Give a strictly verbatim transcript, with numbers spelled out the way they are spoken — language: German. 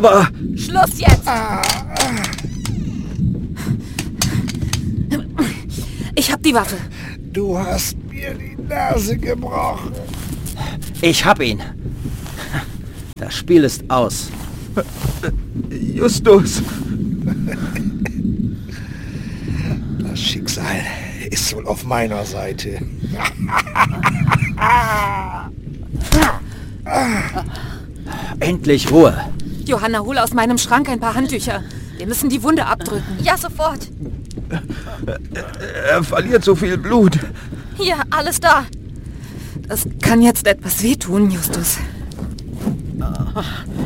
aber... Schluss jetzt! Ich hab die Waffe. Du hast mir die Nase gebrochen. Ich hab ihn. Das Spiel ist aus. Justus! Das Schicksal ist wohl auf meiner Seite. Endlich Ruhe. Johanna, hol aus meinem Schrank ein paar Handtücher. Wir müssen die Wunde abdrücken. Ja, sofort. Er verliert so viel Blut. Hier, alles da. Das kann jetzt etwas wehtun, Justus.